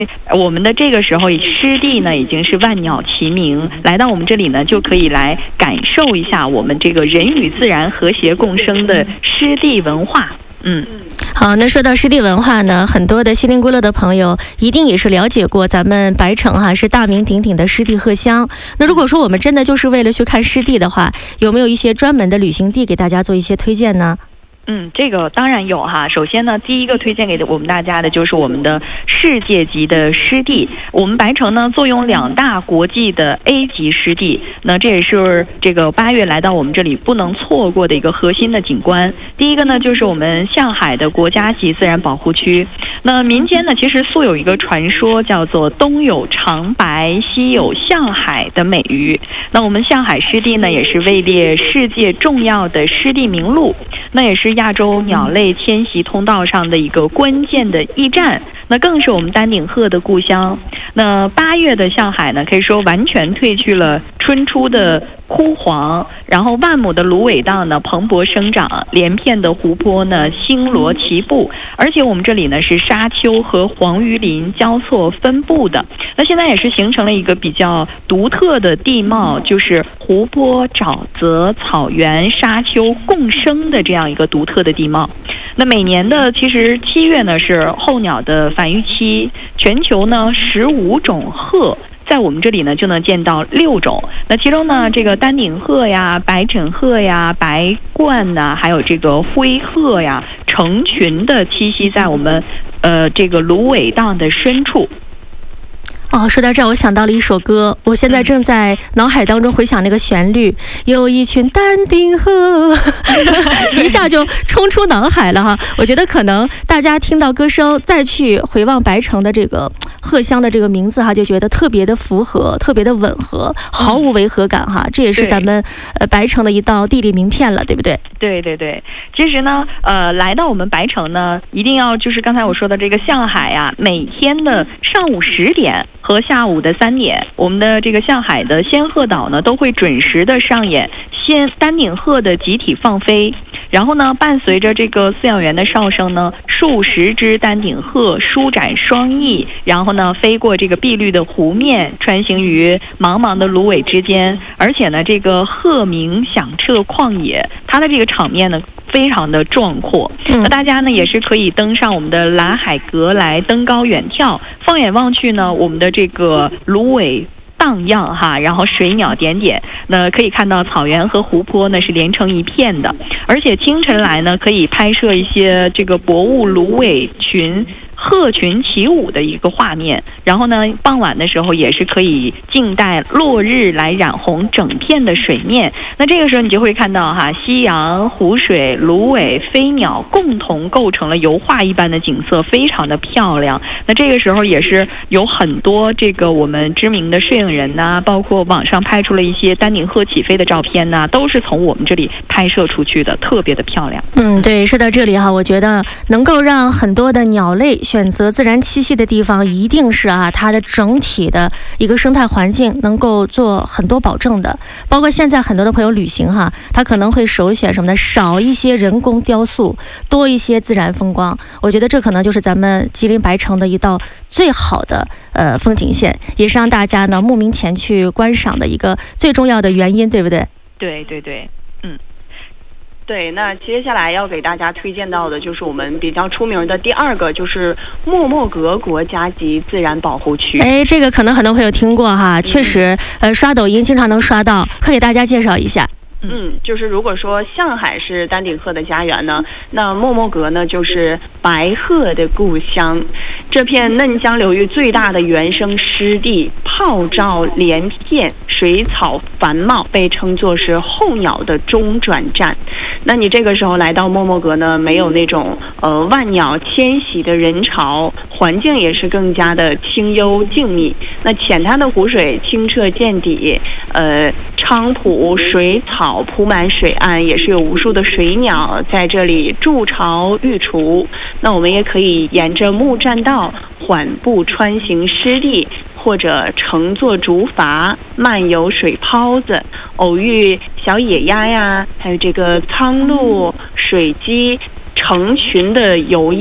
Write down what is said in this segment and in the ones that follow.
我们的这个时候湿地呢已经是万鸟齐鸣，来到我们这里呢就可以来感受一下我们这个人与自然和谐共生的湿地文化。 好，那说到湿地文化呢，很多的西林归乐的朋友一定也是了解过咱们白城是大名鼎鼎的湿地荷乡。那如果说我们真的就是为了去看湿地的话，有没有一些专门的旅行地给大家做一些推荐呢？ 这个当然有哈。首先呢，第一个推荐给我们大家的就是我们的世界级的湿地。我们白城呢坐拥2大国际的 A 级湿地，那这也是这个8月来到我们这里不能错过的一个核心的景观。第一个呢就是我们象海的国家级自然保护区。那民间呢其实素有一个传说，叫做东有长白，西有象海的美誉。那我们象海湿地呢也是位列世界重要的湿地名录，那也是亚洲鸟类迁徙通道上的一个关键的驿站，那更是我们丹顶鹤的故乡。那8月的象海呢，可以说完全褪去了春初的枯黄，然后万亩的芦苇荡呢蓬勃生长，连片的湖泊呢星罗棋布，而且我们这里呢是沙丘和黄榆林交错分布的。那现在也是形成了一个比较独特的地貌，就是湖泊、沼泽、草原、沙丘共生的这样一个独特的地貌。那每年的其实7月呢是候鸟的繁育期，全球呢15种鹤在我们这里呢就能见到6种。那其中呢这个丹顶鹤呀、白枕鹤呀、白鹳呐，还有这个灰鹤呀，成群的栖息在我们这个芦苇荡的深处。 说到这儿，我想到了一首歌，我现在正在脑海当中回想那个旋律，有一群丹顶鹤，一下就冲出脑海了哈。我觉得可能大家听到歌声，再去回望白城的这个鹤乡的这个名字就觉得特别的符合，特别的吻合，毫无违和感哈。这也是咱们白城的一道地理名片了，对不对？ 对对对，其实呢，来到我们白城呢，一定要就是刚才我说的这个象海啊，每天的上午10点和下午的3点，我们的这个象海的仙鹤岛呢，都会准时的上演丹顶鹤的集体放飞。然后呢，伴随着这个饲养员的哨声呢，数十只丹顶鹤舒展双翼，然后呢飞过这个碧绿的湖面，穿行于茫茫的芦苇之间。而且呢，这个鹤鸣响彻旷野，它的这个场面呢非常的壮阔。那大家呢也是可以登上我们的蓝海阁来登高远眺，放眼望去呢，我们的这个芦苇荡漾然后水鸟点点，那可以看到草原和湖泊呢是连成一片的。而且清晨来呢，可以拍摄一些这个薄雾芦苇群鹤群起舞的一个画面。然后呢，傍晚的时候也是可以静待落日来染红整片的水面。那这个时候你就会看到夕阳、湖水、芦苇、飞鸟共同构成了油画一般的景色，非常的漂亮。那这个时候也是有很多这个我们知名的摄影人呐，包括网上拍出了一些丹顶鹤起飞的照片呐，都是从我们这里拍摄出去的，特别的漂亮。 对，说到这里我觉得能够让很多的鸟类选择自然栖息的地方，一定是它的整体的一个生态环境能够做很多保证的。包括现在很多的朋友旅行他可能会首选什么呢？少一些人工雕塑，多一些自然风光。我觉得这可能就是咱们吉林白城的一道最好的风景线，也是让大家呢慕名前去观赏的一个最重要的原因，对不对？ 对对对， 对，那接下来要给大家推荐到的就是我们比较出名的第2个，就是莫莫阁国家级自然保护区。 这个可能很多朋友听过确实，刷抖音经常能刷到，快给大家介绍一下。 就是如果说象海是丹顶鹤的家园呢，那莫莫阁呢就是白鹤的故乡。这片嫩江流域最大的原生湿地，泡沼连片，水草繁茂，被称作是候鸟的中转站。那你这个时候来到莫莫阁呢，没有那种万鸟迁徙的人潮，环境也是更加的清幽静谧。那浅滩的湖水清澈见底，菖蒲水草铺满水岸，也是有无数的水鸟在这里筑巢育雏。那我们也可以沿着木栈道缓步穿行湿地，或者乘坐竹筏漫游水泡子，偶遇小野鸭呀，还有这个苍鹭、水鸡成群的游曳。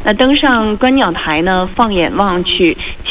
那登上观鸟台呢，放眼望去，